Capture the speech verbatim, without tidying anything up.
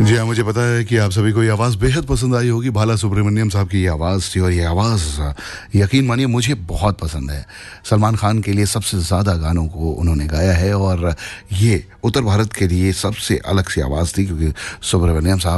जी हाँ, मुझे पता है कि आप सभी को ये आवाज़ बेहद पसंद आई होगी। बाला सुब्रमण्यम साहब की ये आवाज़ थी और ये आवाज़ यकीन मानिए मुझे बहुत पसंद है। सलमान खान के लिए सबसे ज़्यादा गानों को उन्होंने गाया है और ये उत्तर भारत के लिए सबसे अलग सी आवाज़ थी क्योंकि सुब्रमण्यम साहब